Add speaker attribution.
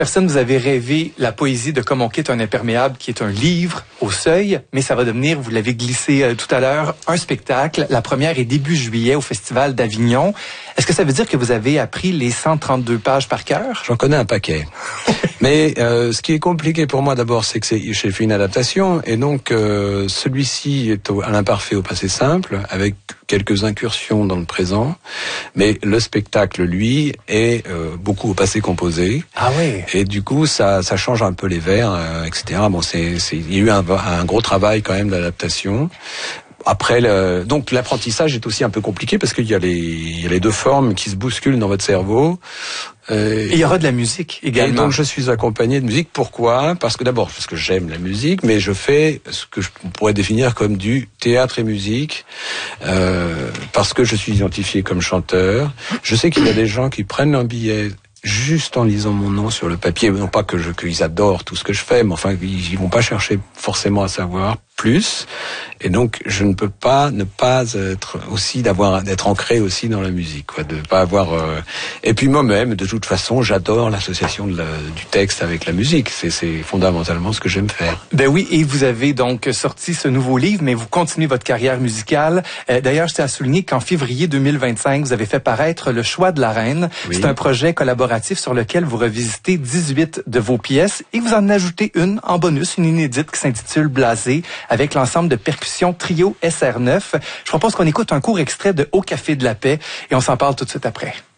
Speaker 1: Personne, vous avez rêvé la poésie de Comme on quitte un imperméable, qui est un livre au seuil, mais ça va devenir, vous l'avez glissé tout à l'heure, un spectacle. La première est début juillet au Festival d'Avignon. Est-ce que ça veut dire que vous avez appris les 132 pages par cœur?
Speaker 2: J'en connais un paquet. Mais ce qui est compliqué pour moi d'abord, c'est que j'ai fait une adaptation, et donc celui-ci est à l'imparfait au passé simple, avec quelques incursions dans le présent, mais le spectacle, lui, est beaucoup au passé composé.
Speaker 1: Ah oui.
Speaker 2: Et du coup, ça change un peu les vers, etc. Bon, il y a eu un gros travail quand même d'adaptation. Après, donc l'apprentissage est aussi un peu compliqué parce qu'il y a les deux formes qui se bousculent dans votre cerveau.
Speaker 1: Et il y aura de la musique également.
Speaker 2: Et donc je suis accompagné de musique. Pourquoi ? Parce que d'abord, parce que j'aime la musique, mais je fais ce que je pourrais définir comme du théâtre et musique, parce que je suis identifié comme chanteur. Je sais qu'il y a des gens qui prennent un billet juste en lisant mon nom sur le papier, non pas qu'ils adorent tout ce que je fais, mais enfin ils vont pas chercher forcément à savoir plus, et donc je ne peux pas ne pas être aussi d'être ancré aussi dans la musique, quoi, de pas avoir et puis moi-même de toute façon j'adore l'association du texte avec la musique, c'est fondamentalement ce que j'aime faire.
Speaker 1: Ben oui, et vous avez donc sorti ce nouveau livre, mais vous continuez votre carrière musicale. D'ailleurs, je tiens à souligner qu'en février 2025, vous avez fait paraître Le Choix de la Reine. Oui. C'est un projet collaboratif sur lequel vous revisitez 18 de vos pièces et vous en ajoutez une en bonus, une inédite qui s'intitule Blasé, avec l'ensemble de percussions trio SR9. Je propose qu'on écoute un court extrait de Au Café de la Paix et on s'en parle tout de suite après.